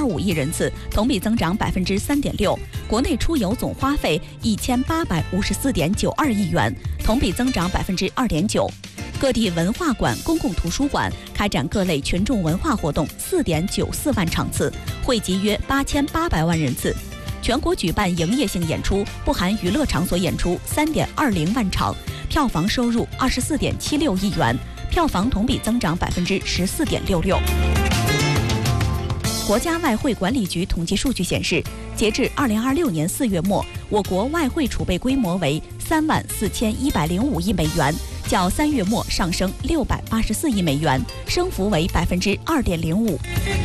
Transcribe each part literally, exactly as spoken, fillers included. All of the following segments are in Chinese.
二五亿人次，同比增长百分之三点六。国内出游总花费一千八百五十四点九二亿元，同比增长百分之二点九。各地文化馆、公共图书馆开展各类群众文化活动四点九四万场次，惠及约八千八百万人次。全国举办营业性演出（不含娱乐场所演出）三点二零万场，票房收入二十四点七六亿元，票房同比增长百分之十四点六六。国家外汇管理局统计数据显示，截至二零二六年四月末，我国外汇储备规模为三万四千一百零五亿美元，较三月末上升六百八十四亿美元，升幅为百分之二点零五。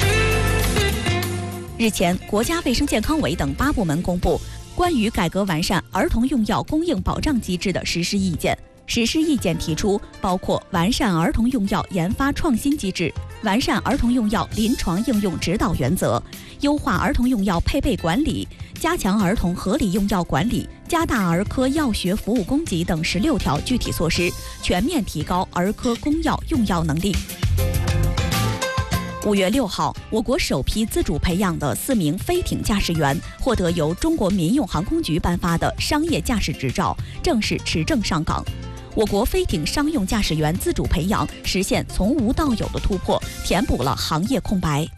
日前，国家卫生健康委等八部门公布关于改革完善儿童用药供应保障机制的实施意见。实施意见提出，包括完善儿童用药研发创新机制，完善儿童用药临床应用指导原则，优化儿童用药配备管理，加强儿童合理用药管理，加大儿科药学服务供给等十六条具体措施，全面提高儿科公药用药能力。五月六号，我国首批自主培养的四名飞艇驾驶员获得由中国民用航空局颁发的商业驾驶执照，正式持证上岗。我国飞艇商用驾驶员自主培养实现从无到有的突破，填补了行业空白。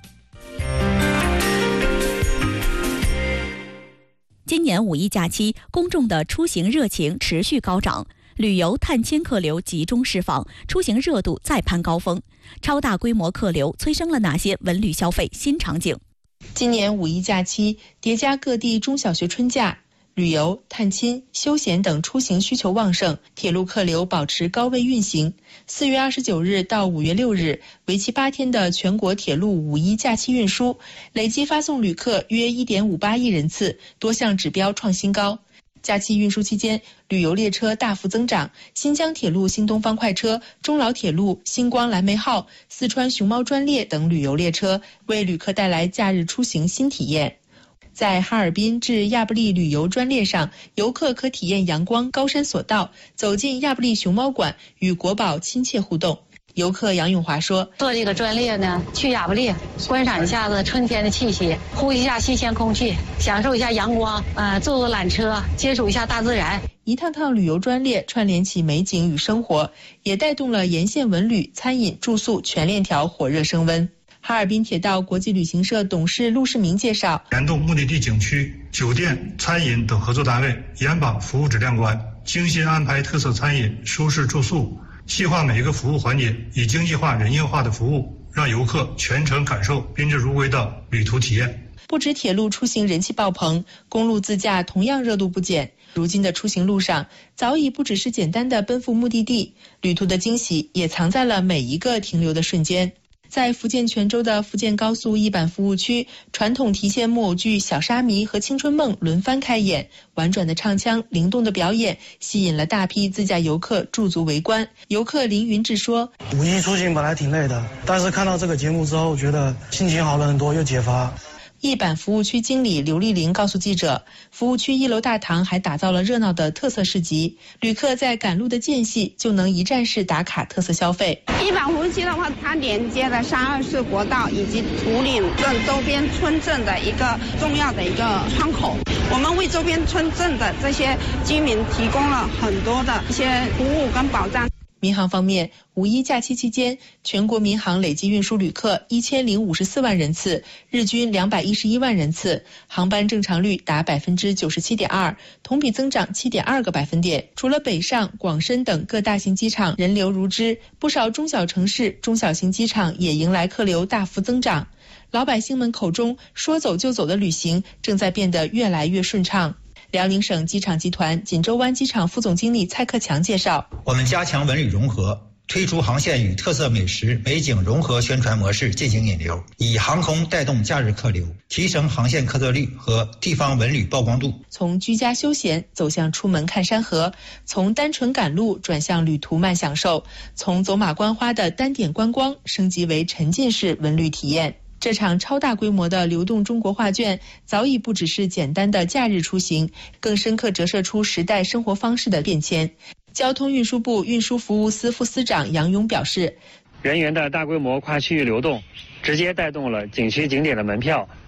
今年五一假期，公众的出行热情持续高涨，旅游探亲客流集中释放，出行热度再攀高峰。超大规模客流催生了哪些文旅消费新场景？ 今年五一假期叠加各地中小学春假，旅游、探亲、休闲等出行需求旺盛，铁路客流保持高位运行。四月二十九日到五月六日，为期八天的全国铁路五一假期运输，累计发送旅客约一点五八亿人次，多项指标创新高。假期运输期间，旅游列车大幅增长，新疆铁路新东方快车、中老铁路星光蓝莓号、四川熊猫专列等旅游列车为旅客带来假日出行新体验。在哈尔滨至亚布力旅游专列上，游客可体验阳光高山索道，走进亚布力熊猫馆，与国宝亲切互动。游客杨永华说：“ 坐这个专列呢，去亚布力观赏一下子春天的气息，呼吸一下新鲜空气，享受一下阳光，呃，坐坐缆车，接触一下大自然。 一趟趟旅游专列串联起美景与生活，也带动了沿线文旅、餐饮、住宿全链条火热升温。”哈尔滨铁道国际旅行社董事陆世明介绍， 联动目的地景区、酒店、餐饮等合作单位，严把服务质量关，精心安排特色餐饮、舒适住宿，细化每一个服务环节，以经济化、人性化的服务，让游客全程感受宾至如归的旅途体验。 不止铁路出行人气爆棚，公路自驾同样热度不减。如今的出行路上，早已不只是简单的奔赴目的地，旅途的惊喜也藏在了每一个停留的瞬间。在福建泉州的福建高速一板服务区，传统提线木偶剧《小沙弥》和《青春梦》轮番开演，婉转的唱腔、灵动的表演，吸引了大批自驾游客驻足围观。游客林云志说：“ 五一出行本来挺累的，但是看到这个节目之后，觉得心情好了很多，又解乏。” 一板服务区经理刘丽玲告诉记者，服务区一楼大堂还打造了热闹的特色市集，旅客在赶路的间隙就能一站式打卡特色消费。 一板服务区的话，它连接了三二四国道以及图岭镇周边村镇的一个重要的一个窗口，我们为周边村镇的这些居民提供了很多的一些服务跟保障。 民航方面，五一假期期间，全国民航累计运输旅客一千零五十四万人次，日均两百一十一万人次，航班正常率达百分之九十七点二，同比增长七点二个百分点。除了北上、广深等各大型机场人流如织，不少中小城市、中小型机场也迎来客流大幅增长。老百姓们口中说走就走的旅行，正在变得越来越顺畅。辽宁省机场集团锦州湾机场副总经理蔡克强介绍， 我们加强文旅融合，推出航线与特色美食、美景融合宣传模式进行引流，以航空带动假日客流，提升航线客座率和地方文旅曝光度。 从居家休闲走向出门看山河，从单纯赶路转向旅途慢享受，从走马观花的单点观光升级为沉浸式文旅体验。这场超大规模的流动中国画卷早已不只是简单的假日出行，更深刻折射出时代生活方式的变迁。交通运输部运输服务司副司长杨勇表示， 人员的大规模跨区域流动，直接带动了景区景点的门票